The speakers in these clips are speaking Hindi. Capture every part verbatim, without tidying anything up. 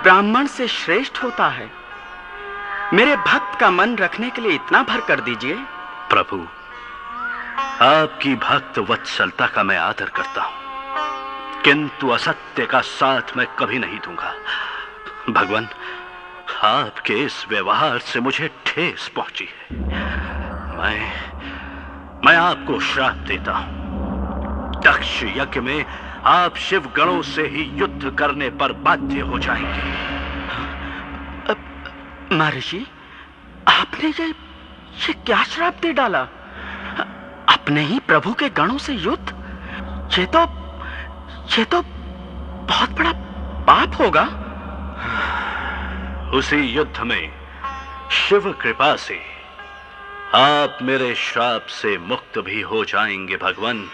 ब्राह्मण से श्रेष्ठ होता है। मेरे भक्त का मन रखने के लिए इतना भर कर दीजिए। प्रभु, आपकी भक्त वत्सलता का मैं आदर करता हूं, किंतु असत्य का साथ मैं कभी नहीं दूंगा। भगवान, आपके इस व्यवहार से मुझे ठेस पहुंची है। मैं मैं आपको श्राप देता हूं। दक्ष यज्ञ में आप शिव गणों से ही युद्ध करने पर बाध्य हो जाएंगे। महर्षि, आपने ये ये क्या श्राप दे डाला? अपने ही प्रभु के गणों से युद्ध? ये तो ये तो बहुत बड़ा पाप होगा। उसी युद्ध में शिव कृपा से आप मेरे श्राप से मुक्त भी हो जाएंगे भगवान।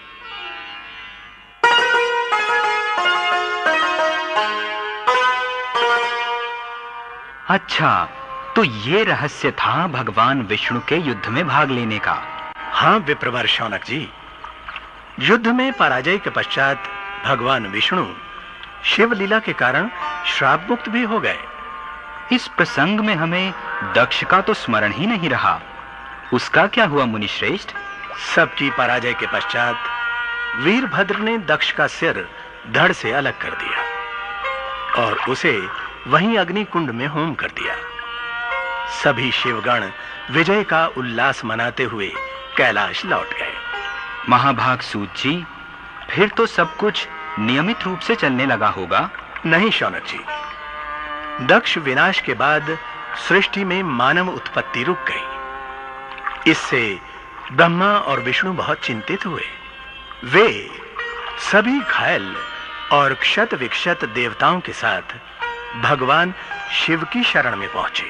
अच्छा, तो ये रहस्य था भगवान विष्णु के युद्ध में भाग लेने का। हाँ विप्रवर शौनक जी, युद्ध में पराजय के पश्चात भगवान विष्णु शिवलीला के कारण श्राप मुक्त भी हो गए। इस प्रसंग में हमें दक्ष का तो स्मरण ही नहीं रहा। उसका क्या हुआ मुनिश्रेष्ठ? सबकी पराजय के पश्चात वीरभद्र ने दक्ष का सिर धड़ से अलग कर दिया और उसे वहीं अग्नि कुंड में होम कर दिया। सभी शिवगण विजय का उल्लास मनाते हुए कैलाश लौट गए। महाभाग सूत जी, फिर तो सब कुछ नियमित रूप से चलने लगा होगा। नहीं शौनक जी, दक्ष विनाश के बाद सृष्टि में मानव उत्पत्ति रुक गई। इससे ब्रह्मा और विष्णु बहुत चिंतित हुए। वे सभी घायल और क्षत विक्षत देवताओं के साथ भगवान शिव की शरण में पहुंचे।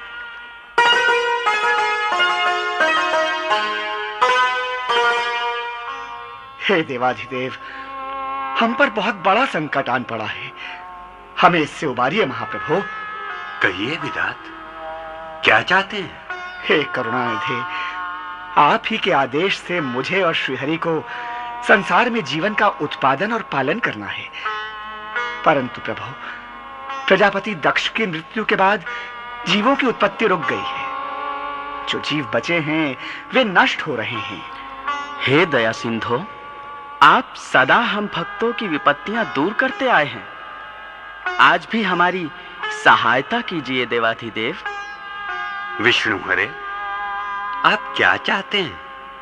हे देवाधिदेव, हम पर बहुत बड़ा संकट आन पड़ा है। हमें इससे उबारिए महाप्रभु। कहिए विधात, क्या चाहते हैं? हे करुणानिधे, आप ही के आदेश से मुझे और श्रीहरि को संसार में जीवन का उत्पादन और पालन करना है। परंतु प्रभु, प्रजापति दक्ष की मृत्यु के बाद जीवों की उत्पत्ति रुक गई है। जो जीव बचे हैं वे नष्ट हो रहे हैं। हे दया सिंधो, आप सदा हम भक्तों की विपत्तियां दूर करते आए हैं। आज भी हमारी सहायता कीजिए देवाधिदेव। विष्णु हरे, आप क्या चाहते हैं?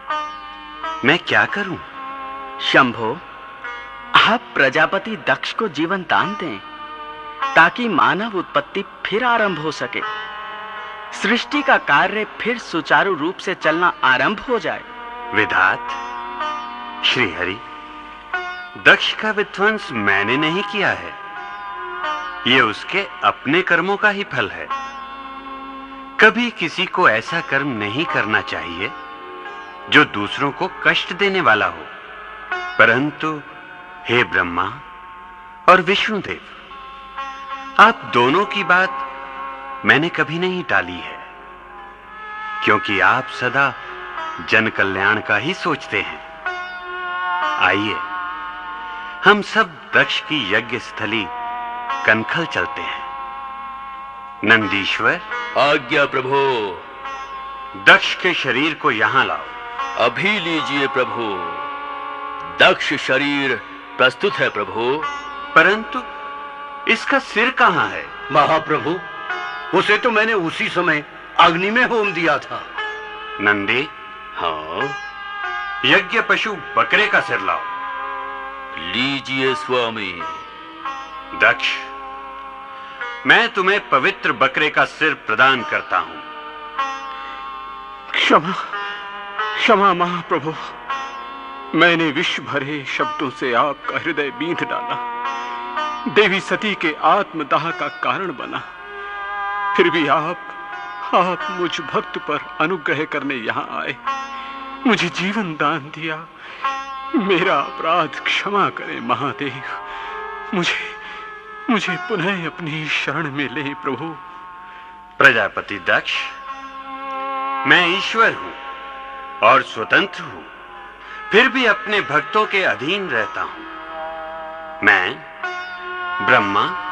मैं क्या करूं? शंभो, आप प्रजापति दक्ष को जीवन दान दें ताकि मानव उत्पत्ति फिर आरंभ हो सके, सृष्टि का कार्य फिर सुचारू रूप से चलना आरंभ हो जाए। विधात, श्रीहरि, दक्ष का विध्वंस मैंने नहीं किया है। यह उसके अपने कर्मों का ही फल है। कभी किसी को ऐसा कर्म नहीं करना चाहिए जो दूसरों को कष्ट देने वाला हो। परंतु हे ब्रह्मा और विष्णुदेव, आप दोनों की बात मैंने कभी नहीं टाली है, क्योंकि आप सदा जन कल्याण का ही सोचते हैं। आइए हम सब दक्ष की यज्ञ स्थली कनखल चलते हैं। नंदीश्वर, आज्ञा प्रभु। दक्ष के शरीर को यहां लाओ। अभी लीजिए प्रभु। दक्ष शरीर प्रस्तुत है प्रभु। परंतु इसका सिर कहां है? महाप्रभु, उसे तो मैंने उसी समय अग्नि में होम दिया था। नंदी, हाँ, यज्ञ पशु बकरे का सिर लाओ। लीजिए स्वामी। दक्ष, मैं तुम्हें पवित्र बकरे का सिर प्रदान करता हूं। क्षमा क्षमा महाप्रभु, मैंने विष भरे शब्दों से आपका हृदय बींध डाला, देवी सती के आत्मदाह का कारण बना। फिर भी आप आप मुझ भक्त पर अनुग्रह करने यहां आए, मुझे जीवन दान दिया। मेरा अपराध क्षमा करें महादेव। मुझे मुझे पुनः अपनी शरण में ले प्रभु। प्रजापति दक्ष, मैं ईश्वर हूं और स्वतंत्र हूं, फिर भी अपने भक्तों के अधीन रहता हूं। मैं ब्रह्मा